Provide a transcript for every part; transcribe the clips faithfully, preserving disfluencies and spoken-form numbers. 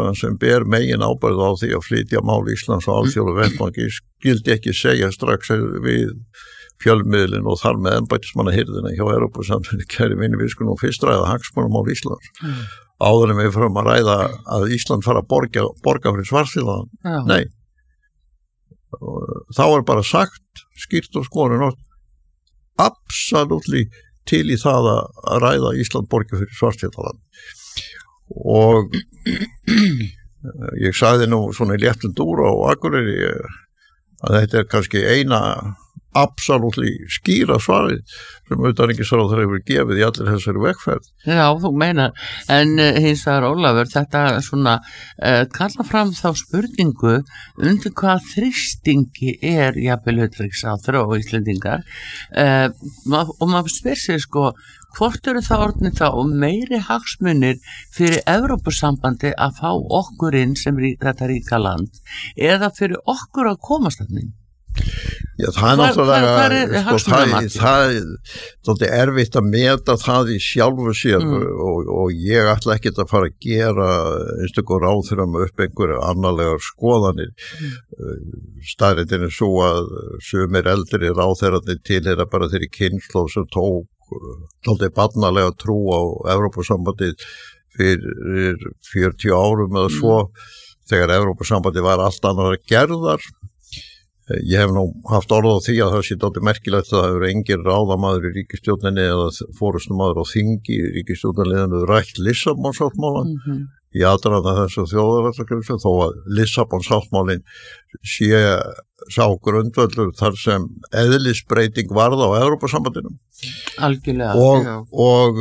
stjórnmálamann sem ber megin ábyrgð á því að flytja mál Íslands og alþjóðlega vettvangi skildi ekki segja strax við fjölmiðlin og þar með embættismannahirðina hjá Evrópusambandinu, kæri vinir, við skulum fyrst ræða hagsmunamál Íslands. Mm. Áður en við förum að ræða að Ísland fara að borga, borga fyrir svartfélagann. Já. Nei. Og þá er bara sagt, skýrt og skorin og absolutely til í það að ræða Ísland borga fyrir svartfélagann. Og ég sagði nú svona í léttum dúra á Akureyri að þetta er kannski eina absolutely skýra svarið sem utanríkisráðherra hefur gefið í allir þessari vegferð. Já, þú meinar, en uh, hins vegar Ólafur, þetta svona uh, kalla fram þá spurningu undir hvað þrýstingi er jafnvel utanríkisráðherra og Íslendingar uh, og maður spyr sig sko, hvort eru það orðnir þá meiri hagsmunir fyrir Evrópusambandi að fá okkur inn sem rí, þetta ríka land eða fyrir okkur að komast að inn? Já, það er náttúrulega sko, það, það er svolítið erfitt að meta það í sjálfu sér mm. og, og ég ætla ekki að fara að gera einstaklega ráðherrum upp einhverju annarlegar skoðanir. Mm. Staðreyndin er svo að sumir eldri ráðherrarnir tilheyra bara þeirri kynslóð sem tók svolítið barnalega trú á Evrópusambandið fyrir fjörutíu árum eða svo mm. þegar Evrópusambandið var allt annar gerðar. Ég hef nú haft orð á því að það sé dálítið merkilegt að það hefur engin ráðamaður í ríkisstjórninni eða forystumaður á þingi í ríkisstjórnarliðinu rætt Lissabon-sáttmálann mm-hmm. í aðdraganda þessu þjóðaratkvæðagreiðslu þó að Lissabon-sáttmálinn sé sá grundvöllur þar sem eðlisbreyting varð á Evrópusambandinu. Algjörlega. Og, og,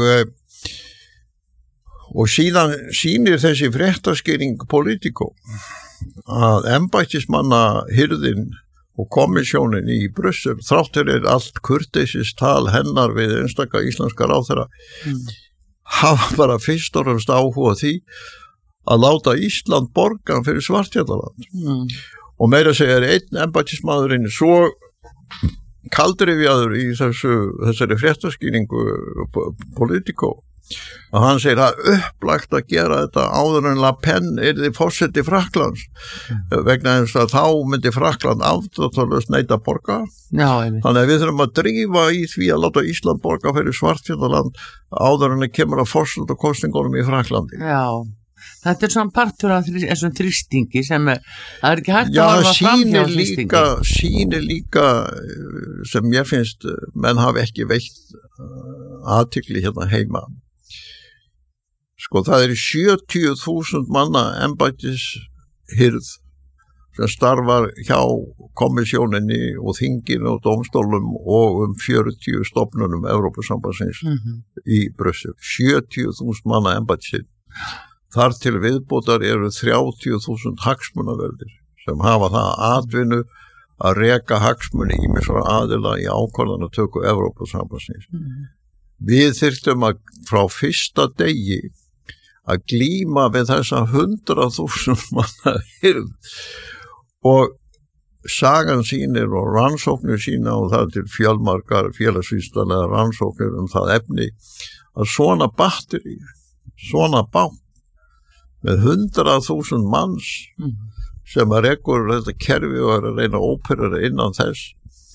og síðan sýnir þessi fréttaskýring Politico að embættismanna hirðin og komissjónin í Brussel þráttur er allt kurteisistal hennar við einstaka íslenska ráðherra mm. hafa bara fyrst og fremst áhuga því að láta Ísland borga fyrir Svartfjallaland mm. og meira segja er einn embættismaðurinn svo kaldrifjaður í þessu, þessari fréttaskýringu Politico og hann segir að upplagt að gera þetta áður en Le Pen yrði forseti Frakklands mm. vegna eins að þá myndi Frakkland afdráttarlaust neita borga. Já, þannig að við þurfum að drífa í því að láta Ísland borga fyrir Svartfjallaland áður en það kemur að forsetakosningunum í Frakklandi. Já, þetta er svona partur af þessum þrýstingi sem er, það er ekki hægt að horfa fram hjá þrýstingi. Já, sýnir líka sem ég finnst menn hafi ekki veitt athygli hérna heima. Sko það er sjötíu þúsund manna embættishirð sem starfar hjá komissjóninni og þinginu og dómstólum og um fjörutíu stofnunum Evrópusambandsins mm-hmm. í Brussel. sjötíu þúsund manna embættishirð. Þar til viðbótar eru þrjátíu þúsund hagsmunaverðir sem hafa það atvinnu að reka hagsmuni ýmissa aðila í ákvarðanatöku Evrópusambandsins. Mm-hmm. Við þyrftum að frá fyrsta degi að glíma við þessa hundrað þúsund manna hirð og sagan sýnir og rannsóknir sína og það til fjölmargar félagsvísindalega rannsóknir um það efni að svona batteri, svona bát með hundrað þúsund manns mm. sem að rekur þetta kerfi og er að reyna að óperera innan þess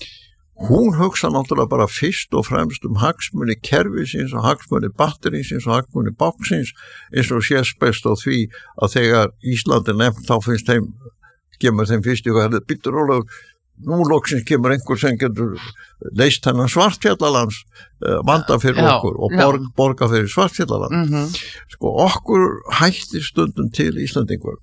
hún hugsa náttúrulega bara fyrst og fremst um hagsmuni kerfisins og hagsmuni batterinsins og hagsmuni báksins eins og sést best á því að þegar Ísland er nefnt þá finnst þeim, kemur þeim fyrst í hvað býttur og nú loksins kemur einhver sem getur leist hennar Svartfjallalands uh, vanda fyrir já, okkur og borg, borga fyrir Svartfjallaland. Mm-hmm. Sko okkur hættir stundum til Íslandingur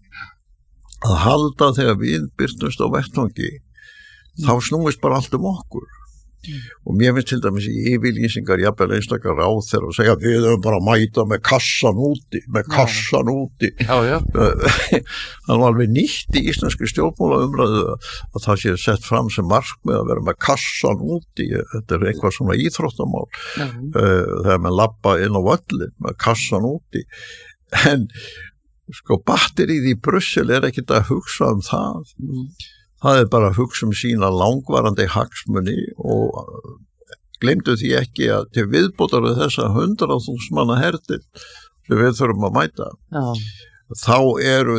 að halda þegar við byrtumst á vettvangi þá snúist bara allt um okkur mm. og mér finnst til dæmis í yfirlýsingar jafnvel einstakar ráðherra og segja að við höfum bara að mæta með kassan úti með kassan já. Úti já, já. Það var alveg nýtt í íslenski stjórnmálaumræðu að það sé sett fram sem markmið að vera með kassan úti, þetta er eitthvað svona íþróttamál mm. þegar mann labba inn á völlin með kassan úti en sko batterið í Brussel er ekkert að hugsa um það mm. Það er bara að hugsa um sína langvarandi hagsmuni og gleymdu því ekki að til viðbótar við þessa hundrað þúsund manna hertil sem við þurfum að mæta. Já. Þá eru